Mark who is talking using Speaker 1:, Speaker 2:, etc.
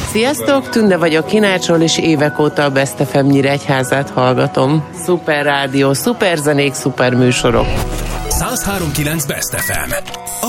Speaker 1: Sziasztok, Tünde vagyok Kinácsról, és évek óta a Best FM Nyíregyházát hallgatom. Szuper rádió, szuper zenék, szuper műsorok.
Speaker 2: 103.9 Best FM.